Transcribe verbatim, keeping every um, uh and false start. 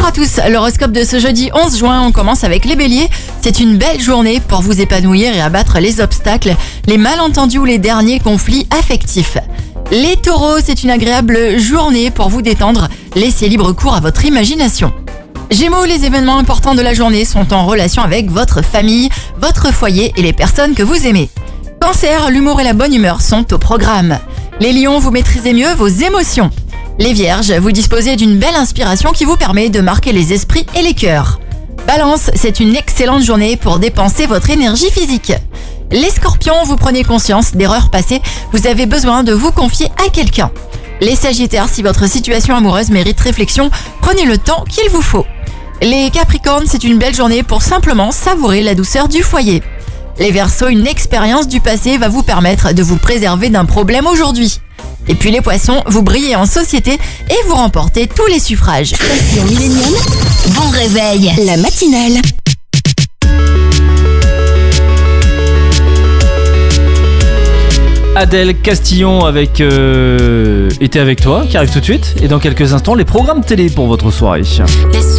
Bonjour à tous, l'horoscope de ce jeudi onze juin, on commence avec les béliers. C'est une belle journée pour vous épanouir et abattre les obstacles, les malentendus ou les derniers conflits affectifs. Les taureaux, c'est une agréable journée pour vous détendre, laissez libre cours à votre imagination. Gémeaux, les événements importants de la journée sont en relation avec votre famille, votre foyer et les personnes que vous aimez. Cancer, l'humour et la bonne humeur sont au programme. Les lions, vous maîtrisez mieux vos émotions. Les vierges, vous disposez d'une belle inspiration qui vous permet de marquer les esprits et les cœurs. Balance, c'est une excellente journée pour dépenser votre énergie physique. Les scorpions, vous prenez conscience d'erreurs passées, vous avez besoin de vous confier à quelqu'un. Les sagittaires, si votre situation amoureuse mérite réflexion, prenez le temps qu'il vous faut. Les capricornes, c'est une belle journée pour simplement savourer la douceur du foyer. Les verseaux, une expérience du passé va vous permettre de vous préserver d'un problème aujourd'hui. Et puis les poissons, vous brillez en société et vous remportez tous les suffrages. Station Millennium, bon réveil, la matinale. Adèle Castillon avec euh, était avec toi, qui arrive tout de suite. Et dans quelques instants, les programmes télé pour votre soirée. Les